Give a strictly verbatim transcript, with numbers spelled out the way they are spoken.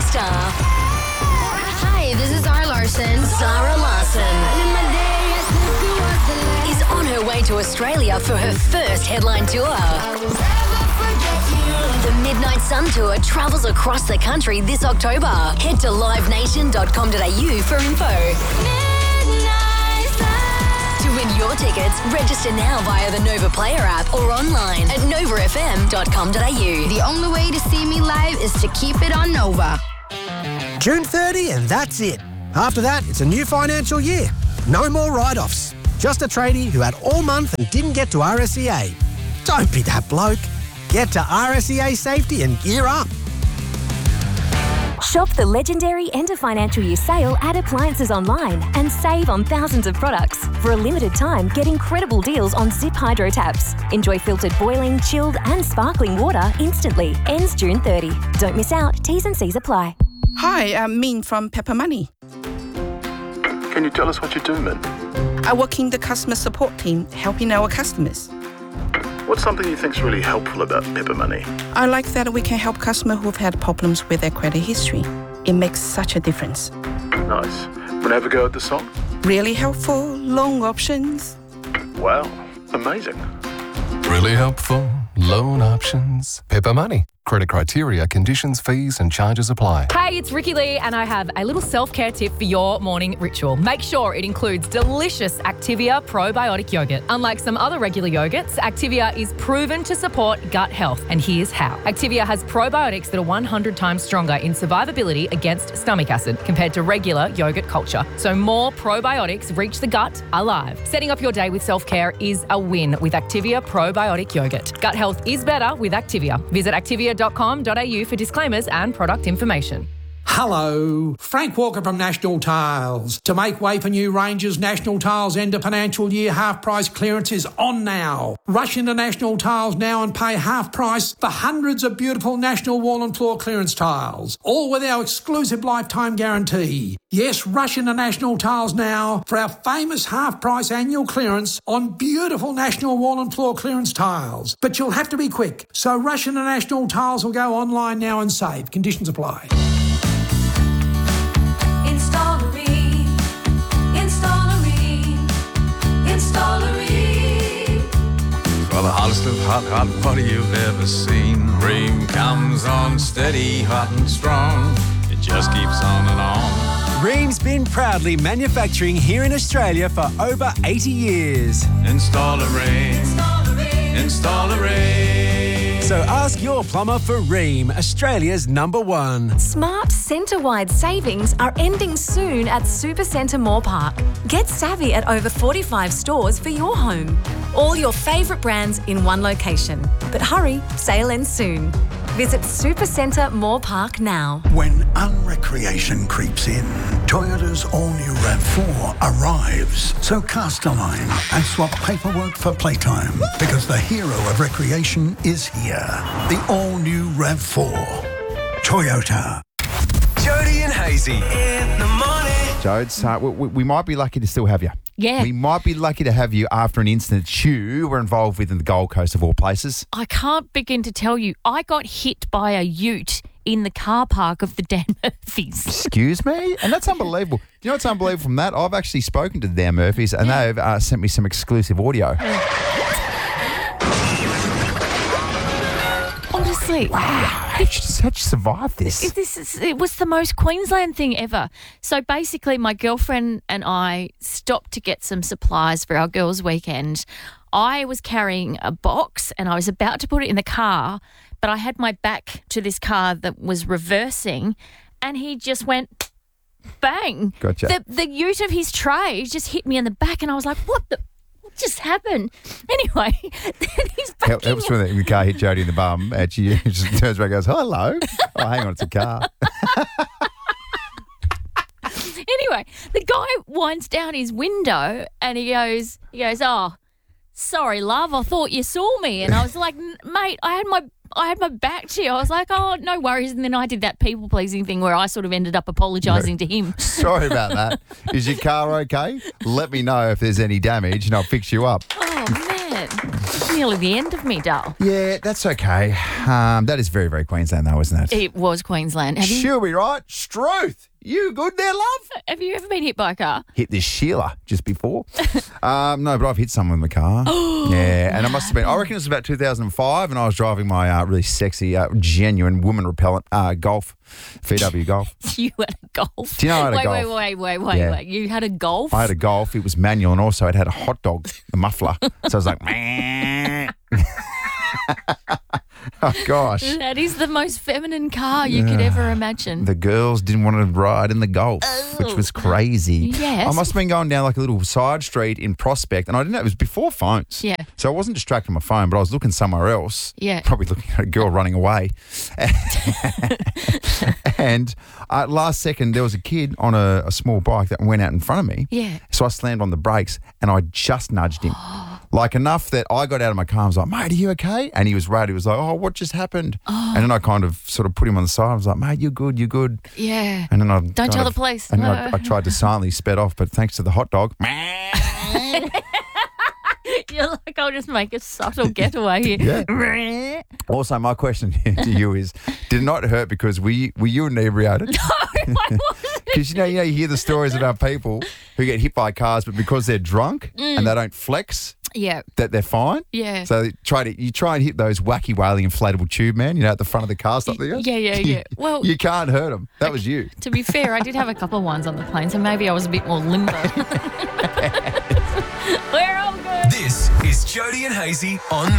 Star. Hi, this is Zara Larson. Zara Larson is on her way to Australia for her first headline tour. The Midnight Sun Tour travels across the country this October. Head to live nation dot com dot a u for info. To win your tickets, register now via the Nova Player app or online at nova f m dot com dot a u. The only way to see me live is to keep it on Nova. June thirtieth and that's it. After that, it's a new financial year. No more write-offs. Just a tradie who had all month and didn't get to R S E A. Don't be that bloke. Get to R S E A Safety and gear up. Shop the legendary end of financial year sale at Appliances Online and save on thousands of products. For a limited time, get incredible deals on Zip Hydro taps. Enjoy filtered boiling, chilled and sparkling water instantly. Ends June thirtieth. Don't miss out. T's and C's apply. Hi, I'm Min from Pepper Money. Can you tell us what you do, Min? I work in the customer support team, helping our customers. What's something you think's really helpful about Pepper Money? I like that we can help customers who've had problems with their credit history. It makes such a difference. Nice. Wanna have a go at the song? Really helpful, loan options. Wow, amazing. Really helpful, loan options. Pepper Money. Credit criteria, conditions, fees and charges apply. Hey, it's Ricky Lee and I have a little self-care tip for your morning ritual. Make sure it includes delicious Activia probiotic yogurt. Unlike some other regular yogurts, Activia is proven to support gut health. And here's how. Activia has probiotics that are one hundred times stronger in survivability against stomach acid compared to regular yogurt culture. So more probiotics reach the gut alive. Setting up your day with self-care is a win with Activia probiotic yogurt. Gut health is better with Activia. Visit activia dot com dot a u for disclaimers and product information. Hello, Frank Walker from National Tiles. To make way for new ranges, National Tiles end of financial year half price clearance is on now. Rush into National Tiles now and pay half price for hundreds of beautiful National wall and floor clearance tiles, all with our exclusive lifetime guarantee. Yes, rush into National Tiles now for our famous half price annual clearance on beautiful National wall and floor clearance tiles. But you'll have to be quick, so rush into National Tiles or go online now and save. Conditions apply. For the hottest of hot, hot water you've ever seen. Ream comes on steady, hot and strong. It just keeps on and on. Ream's been proudly manufacturing here in Australia for over eighty years. Install a Ream. Install a Ream. Install a Ream. So ask your plumber for Ream, Australia's number one. Smart centre-wide savings are ending soon at Supercentre Moore Park. Get savvy at over forty-five stores for your home. All your favourite brands in one location. But hurry, sale ends soon. Visit Supercentre Moore Park now. When unrecreation creeps in, Toyota's all-new RAV four arrives. So cast a line and swap paperwork for playtime, because the hero of recreation is here. The all-new RAV four. Toyota. Jody and Hazy in the morning. Jodes, uh, we, we might be lucky to still have you. Yeah. We might be lucky to have you after an incident you were involved with in the Gold Coast of all places. I can't begin to tell you. I got hit by a ute in the car park of the Dan Murphys. Excuse me? And that's unbelievable. Do you know what's unbelievable from that? I've actually spoken to the Dan Murphys and yeah. they've uh, sent me some exclusive audio. Yeah. Honestly, wow. How'd you, how'd you survive this? It, this is, it was the most Queensland thing ever. So basically, my girlfriend and I stopped to get some supplies for our girls' weekend. I was carrying a box and I was about to put it in the car, but I had my back to this car that was reversing and he just went bang. Gotcha. The, the ute of his tray just hit me in the back and I was like, what the... just happened? Anyway, then he's backing Help, helps when the car hit Jody in the bum and she just turns around and goes, hello. Oh, hang on, it's a car. Anyway, the guy winds down his window and he goes, he goes, oh, sorry, love, I thought you saw me. And I was like, mate, I had my I had my back to you. I was like, oh, no worries. And then I did that people-pleasing thing where I sort of ended up apologising no. to him. Sorry about that. Is your car okay? Let me know if there's any damage and I'll fix you up. Oh, man. Nearly the end of me, doll. Yeah, that's okay. Um, that is very, very Queensland, though, isn't it? It was Queensland. Have you, She'll be right. Struth. You good there, love? have you ever been hit by a car? Hit this Sheila just before. um, no, but I've hit someone in the car. Yeah, and it must have been, I reckon it was about two thousand five, and I was driving my uh, really sexy, uh, genuine woman repellent uh, Golf, V W Golf. You had a Golf? Do you know I had a wait, Golf? Wait, wait, wait, wait, Yeah. wait. You had a Golf? I had a Golf. It was manual, and also it had a hot dog, the muffler. So I was like, meh. Oh, gosh. That is the most feminine car you could ever imagine. The girls didn't want to ride in the Golf, which was crazy. Yes. I must have been going down like a little side street in Prospect, and I didn't know, it was before phones. Yeah. So I wasn't distracted on my phone, but I was looking somewhere else. Yeah. Probably looking at a girl running away. And uh, last second, there was a kid on a, a small bike that went out in front of me. Yeah. So I slammed on the brakes, and I just nudged him. Like enough that I got out of my car and was like, mate, are you okay? And he was right. He was like, oh, what just happened? Oh. And then I kind of sort of put him on the side. I was like, mate, you're good, you're good. Yeah. And then I Don't kind tell of- the police. And then I, I tried to silently sped off, but thanks to the hot dog. You're like, I'll just make a subtle getaway here. Yeah. Also, my question to you is, did it not hurt because were you, were you inebriated? No, I wasn't. Because you know, you know, you hear the stories about people who get hit by cars, but because they're drunk Mm. and they don't flex, Yeah. that they're fine. Yeah. So they try to you try and hit those wacky wailing inflatable tube man, you know, at the front of the car, stuff like that. Yeah, yeah, yeah. Well, you can't hurt them. That was you. to be fair, I did have a couple of ones on the plane, so maybe I was a bit more limber. We're all good. This is Jody and Hazy on